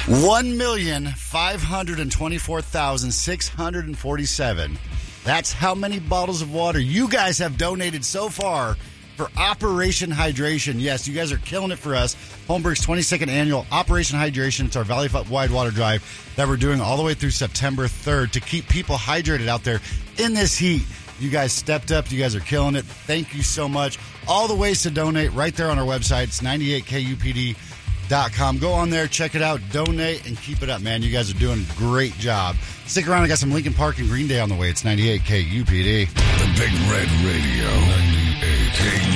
1,524,647. That's how many bottles of water you guys have donated so far for Operation Hydration. Yes, you guys are killing it for us. Holmberg's 22nd annual Operation Hydration. It's our Valley-wide water drive that we're doing all the way through September 3rd to keep people hydrated out there in this heat. You guys stepped up. You guys are killing it. Thank you so much. All the ways to donate right there on our website. It's 98kupd.com. Go on there, check it out, donate, and keep it up, man. You guys are doing a great job. Stick around. I got some Lincoln Park and Green Day on the way. It's 98 KUPD. The Big Red Radio. 98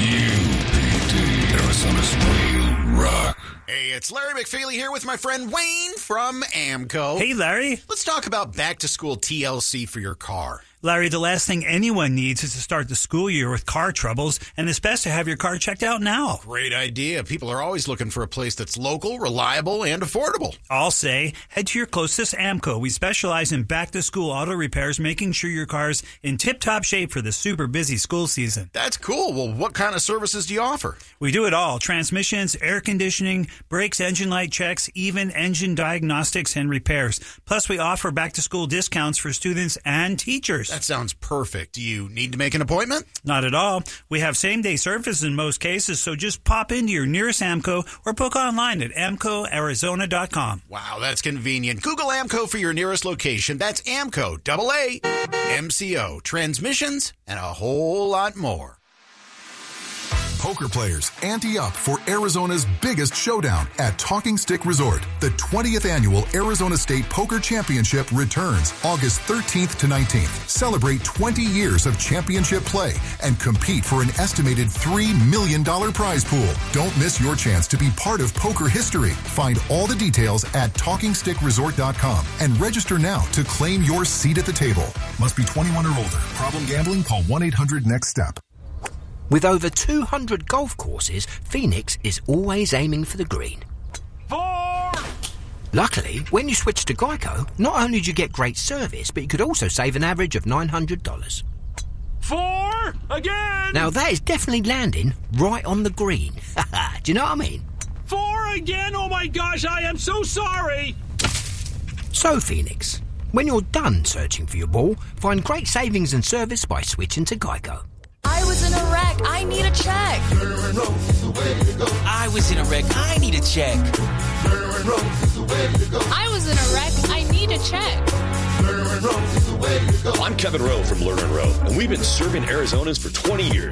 KUPD. Arizona's real rock. Hey, it's Larry McFeely here with my friend Wayne from AMCO. Hey, Larry. Let's talk about back-to-school TLC for your car. Larry, the last thing anyone needs is to start the school year with car troubles, and it's best to have your car checked out now. Great idea. People are always looking for a place that's local, reliable, and affordable. I'll say, head to your closest AMCO. We specialize in back-to-school auto repairs, making sure your car's in tip-top shape for the super busy school season. That's cool. Well, what kind of services do you offer? We do it all. Transmissions, air conditioning, brakes, engine light checks, even engine diagnostics and repairs. Plus, we offer back-to-school discounts for students and teachers. That sounds perfect. Do you need to make an appointment? Not at all. We have same-day service in most cases, so just pop into your nearest AMCO or book online at amcoarizona.com. Wow, that's convenient. Google AMCO for your nearest location. That's AMCO, AA, MCO, transmissions, and a whole lot more. Poker players ante up for Arizona's biggest showdown at Talking Stick Resort. The 20th annual Arizona State Poker Championship returns August 13th to 19th. Celebrate 20 years of championship play and compete for an estimated $3 million prize pool. Don't miss your chance to be part of poker history. Find all the details at TalkingStickResort.com and register now to claim your seat at the table. Must be 21 or older. Problem gambling? Call 1-800-NEXT-STEP. With over 200 golf courses, Phoenix is always aiming for the green. 4! Luckily, when you switch to Geico, not only do you get great service, but you could also save an average of $900. 4! Again! Now that is definitely landing right on the green. Do you know what I mean? 4 again? Oh my gosh, I am so sorry! So, Phoenix, when you're done searching for your ball, find great savings and service by switching to Geico. I was in a wreck. I need a check. I was in a wreck. I need a check. I was in a wreck. I need a check. I'm Kevin Rowe from Lerner & Rowe, and we've been serving Arizonans for 20 years.